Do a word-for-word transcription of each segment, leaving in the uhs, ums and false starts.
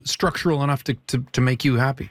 structural enough to, to, to make you happy?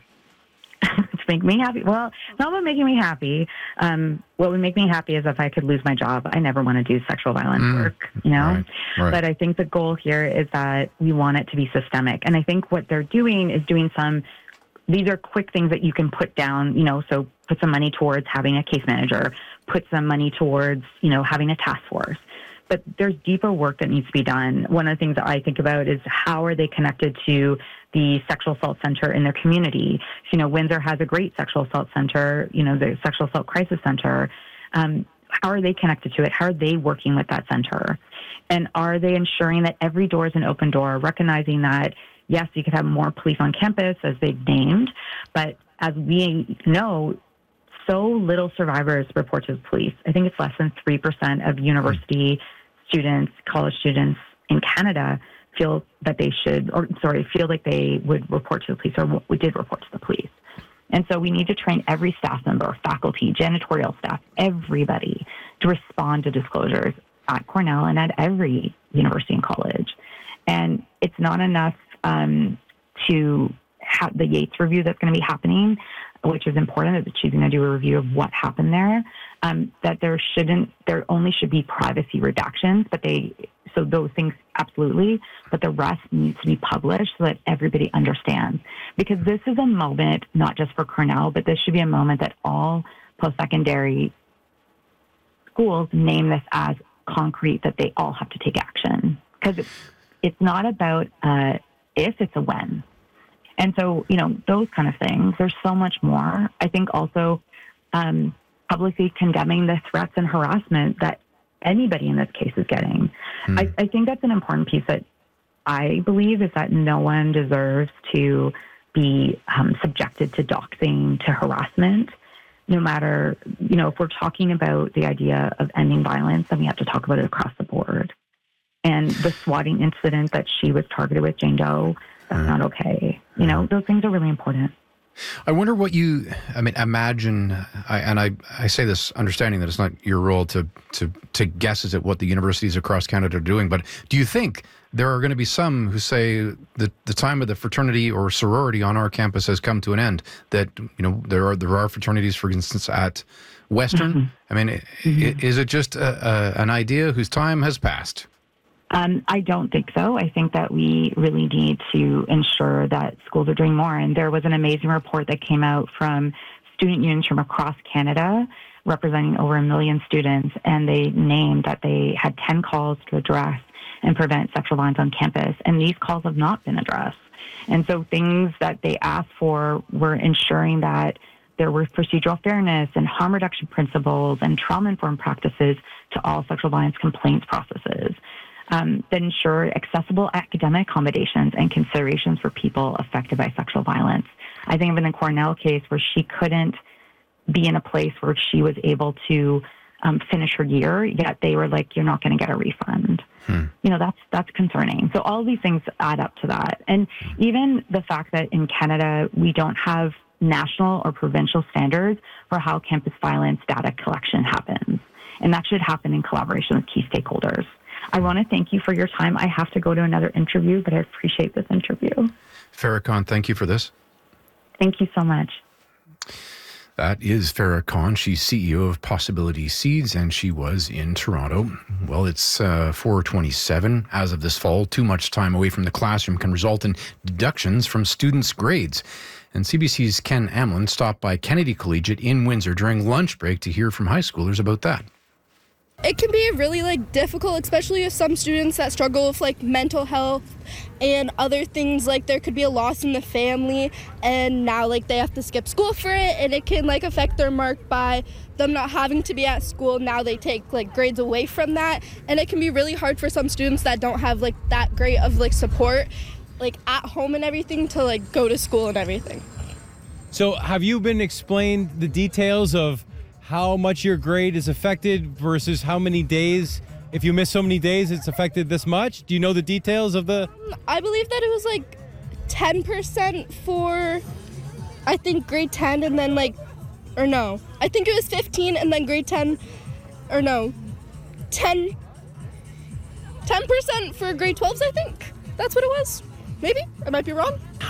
To make me happy? Well, it's not about making me happy. Um, what would make me happy is if I could lose my job. I never want to do sexual violence mm, work, you know? Right, right. But I think the goal here is that we want it to be systemic. And I think what they're doing is doing some, these are quick things that you can put down, you know, so put some money towards having a case manager, put some money towards, you know, having a task force. But there's deeper work that needs to be done. One of the things that I think about is how are they connected to the sexual assault center in their community? So, you know, Windsor has a great sexual assault center, you know, the sexual assault crisis center. Um, how are they connected to it? How are they working with that center? And are they ensuring that every door is an open door, recognizing that, yes, you could have more police on campus, as they've named, but as we know, so little survivors report to the police. I think it's less than three percent of university students, college students in Canada feel that they should, or sorry, feel like they would report to the police, or we did report to the police. And so we need to train every staff member, faculty, janitorial staff, everybody to respond to disclosures at Cornell and at every university and college. And it's not enough um, to have the Yates review that's going to be happening, which is important, that she's going to do a review of what happened there, um, that there shouldn't, there only should be privacy redactions, but they, so those things, absolutely, but the rest needs to be published so that everybody understands. Because this is a moment, not just for Cornell, but this should be a moment that all post-secondary schools name this as concrete, that they all have to take action. Because it's, it's not about uh, if, it's a when. And so, you know, those kind of things, there's so much more. I think also um, publicly condemning the threats and harassment that anybody in this case is getting. Hmm. I, I think that's an important piece that I believe is that no one deserves to be um, subjected to doxing, to harassment, no matter, you know, if we're talking about the idea of ending violence, then we have to talk about it across the board. And the swatting incident that she was targeted with, Jane Doe, that's not okay. You know, those things are really important. I wonder what you, I mean, imagine, I, and I, I say this understanding that it's not your role to, to, to guess at what the universities across Canada are doing, but do you think there are going to be some who say that the time of the fraternity or sorority on our campus has come to an end? That, you know, there are there are fraternities, for instance, at Western. Mm-hmm. I mean, mm-hmm. is it just a, a, an idea whose time has passed? Um, I don't think so. I think that we really need to ensure that schools are doing more. And there was an amazing report that came out from student unions from across Canada, representing over a million students, and they named that they had ten calls to address and prevent sexual violence on campus, and these calls have not been addressed. And so things that they asked for were ensuring that there were procedural fairness and harm reduction principles and trauma-informed practices to all sexual violence complaints processes. Um, that ensure accessible academic accommodations and considerations for people affected by sexual violence. I think of in the Cornell case where she couldn't be in a place where she was able to um, finish her year, yet they were like, you're not going to get a refund. Hmm. You know, that's that's concerning. So all of these things add up to that. And even the fact that in Canada, we don't have national or provincial standards for how campus violence data collection happens. And that should happen in collaboration with key stakeholders. I want to thank you for your time. I have to go to another interview, but I appreciate this interview. Farah Khan, thank you for this. Thank you so much. That is Farah Khan. She's C E O of Possibility Seeds, and she was in Toronto. Well, it's uh, four twenty-seven. As of this fall, too much time away from the classroom can result in deductions from students' grades. And C B C's Ken Amlin stopped by Kennedy Collegiate in Windsor during lunch break to hear from high schoolers about that. It can be really like difficult, especially with some students that struggle with like mental health and other things. Like there could be a loss in the family and now like they have to skip school for it, and it can like affect their mark by them not having to be at school. Now they take like grades away from that, and it can be really hard for some students that don't have like that great of like support like at home and everything to like go to school and everything. So have you been explained the details of how much your grade is affected versus how many days? If you miss so many days, it's affected this much? Do you know the details of the... I believe that it was like ten percent for, I think, grade ten, and then like, or no, I think it was fifteen, and then grade ten, or no, ten, ten percent for grade twelves, I think. That's what it was. Maybe I might be wrong.